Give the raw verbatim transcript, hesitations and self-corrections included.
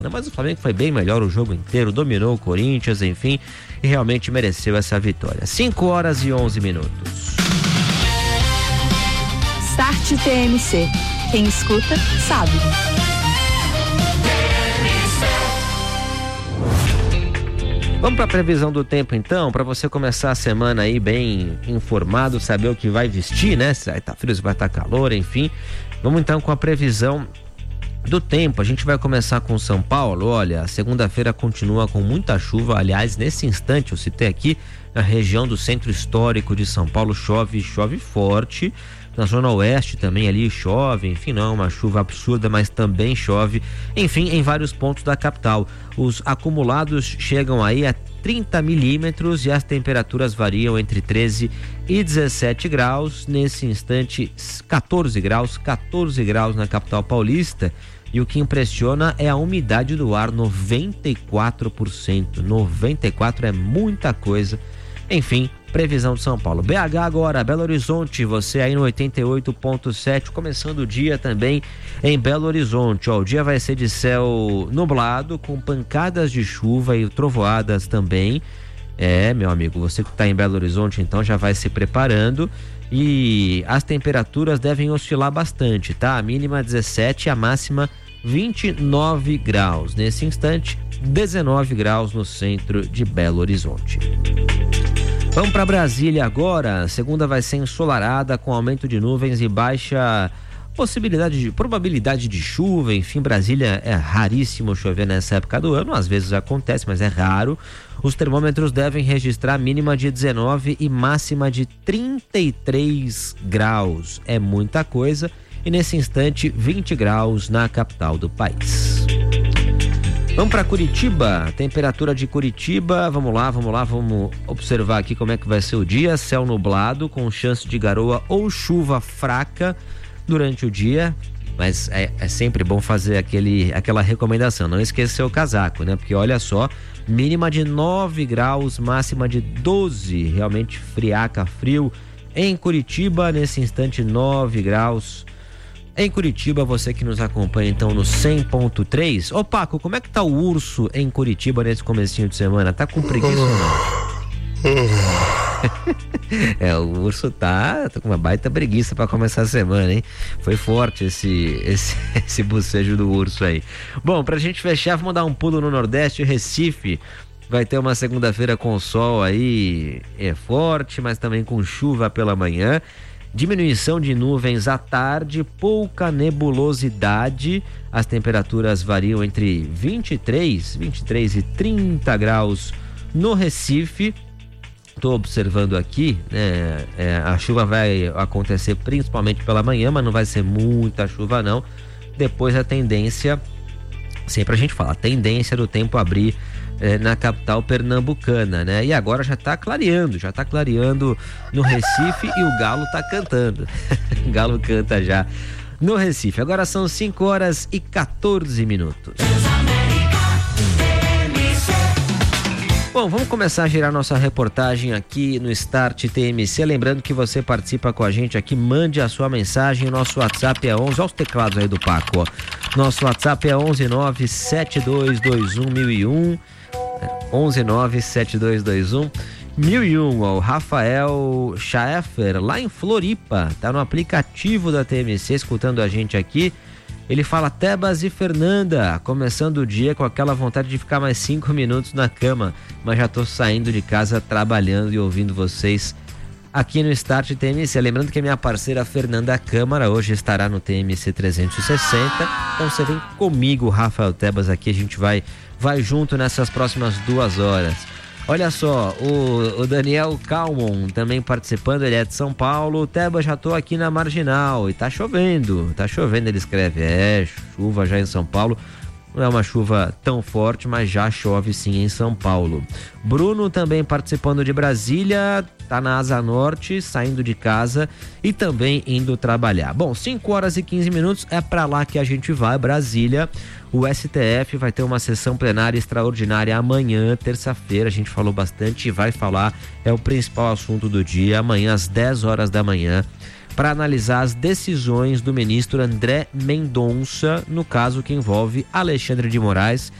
mas o Flamengo foi bem melhor o jogo inteiro, dominou o Corinthians, enfim, e realmente mereceu essa vitória. cinco horas e onze minutos. Start T M C. Quem escuta, sabe. Vamos para a previsão do tempo então, para você começar a semana aí bem informado, saber o que vai vestir, né? Se vai estar frio, se vai estar calor, enfim. Vamos então com a previsão do tempo. A gente vai começar com São Paulo. Olha, a segunda-feira continua com muita chuva. Aliás, nesse instante eu citei aqui, na região do centro histórico de São Paulo chove, chove forte. Na zona oeste também ali chove, enfim, não é uma chuva absurda, mas também chove, enfim, em vários pontos da capital. Os acumulados chegam aí a trinta milímetros e as temperaturas variam entre treze e dezessete graus. Nesse instante, quatorze graus, quatorze graus na capital paulista. E o que impressiona é a umidade do ar, noventa e quatro por cento. noventa e quatro por cento é muita coisa. Enfim, previsão de São Paulo. B H agora, Belo Horizonte, você aí no oitenta e oito ponto sete, começando o dia também em Belo Horizonte. Ó, o dia vai ser de céu nublado, com pancadas de chuva e trovoadas também. É, meu amigo, você que está em Belo Horizonte, então já vai se preparando. E as temperaturas devem oscilar bastante, tá? A mínima dezessete, a máxima vinte e nove graus. Nesse instante, dezenove graus no centro de Belo Horizonte. Vamos para Brasília agora. A segunda vai ser ensolarada, com aumento de nuvens e baixa possibilidade de, probabilidade de chuva. Enfim, Brasília é raríssimo chover nessa época do ano, às vezes acontece, mas é raro. Os termômetros devem registrar mínima de dezenove e máxima de trinta e três graus. É muita coisa. E nesse instante, vinte graus na capital do país. Vamos para Curitiba, temperatura de Curitiba, vamos lá, vamos lá, vamos observar aqui como é que vai ser o dia. Céu nublado, com chance de garoa ou chuva fraca durante o dia, mas é, é sempre bom fazer aquele, aquela recomendação, não esquecer o casaco, né? Porque olha só, mínima de nove graus, máxima de doze, realmente friaca, frio. Em Curitiba, nesse instante, nove graus. Em Curitiba, você que nos acompanha então no cem ponto três. Ô Paco, como é que tá o urso em Curitiba nesse comecinho de semana? Tá com preguiça ou não? É, o urso tá, tá com uma baita preguiça pra começar a semana, hein? Foi forte esse, esse, esse bocejo do urso aí. Bom, pra gente fechar, vamos dar um pulo no Nordeste. Recife vai ter uma segunda-feira com sol aí, é forte, mas também com chuva pela manhã. Diminuição de nuvens à tarde, pouca nebulosidade. As temperaturas variam entre vinte e três, vinte e três e trinta graus no Recife. Estou observando aqui, né, é, a chuva vai acontecer principalmente pela manhã, mas não vai ser muita chuva não. Depois a tendência, sempre a gente fala, a tendência do tempo abrir É, na capital pernambucana, né? E agora já tá clareando, já tá clareando no Recife e o galo tá cantando. O galo canta já no Recife. Agora são cinco horas e quatorze minutos. Bom, vamos começar a girar nossa reportagem aqui no Start T M C. Lembrando que você participa com a gente aqui, mande a sua mensagem. O nosso WhatsApp é onze. Olha os teclados aí do Paco, ó. Nosso WhatsApp é onze nove sete dois dois um mil e um. onze nove sete dois dois um mil e um. Ó, o Rafael Schaeffer, lá em Floripa, tá no aplicativo da T M C escutando a gente aqui. Ele fala: Tebas e Fernanda, começando o dia com aquela vontade de ficar mais cinco minutos na cama, mas já tô saindo de casa trabalhando e ouvindo vocês aqui no Start T M C. Lembrando que a minha parceira Fernanda Câmara hoje estará no T M C trezentos e sessenta, então você vem comigo, Rafael Tebas, aqui a gente vai vai junto nessas próximas duas horas. Olha só, o, o Daniel Calmon também participando, ele é de São Paulo. Tebas, já tô aqui na Marginal e tá chovendo, tá chovendo, ele escreve. É, chuva já em São Paulo. Não é uma chuva tão forte, mas já chove sim em São Paulo. Bruno também participando de Brasília, tá na Asa Norte, saindo de casa e também indo trabalhar. Bom, cinco horas e quinze minutos, é pra lá que a gente vai, Brasília. O S T F vai ter uma sessão plenária extraordinária amanhã, terça-feira. A gente falou bastante e vai falar, é o principal assunto do dia. Amanhã às dez horas da manhã para analisar as decisões do ministro André Mendonça, no caso que envolve Alexandre de Moraes